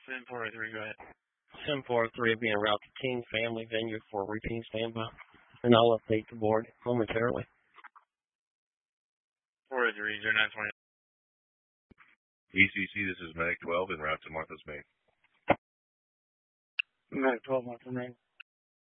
743, go ahead. 743 being route to Teen Family Venue for routine standby. And I'll update the board momentarily. 403, 0920. ECC, this is Medic 12 en route to Martha's Vineyard. Medic 12, Martha's Vineyard.